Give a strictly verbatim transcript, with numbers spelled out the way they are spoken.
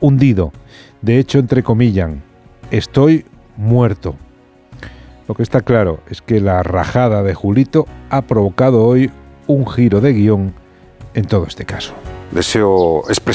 hundido. De hecho, entrecomillan, estoy muerto. Lo que está claro es que la rajada de Julito ha provocado hoy un giro de guión en todo este caso. Deseo expresar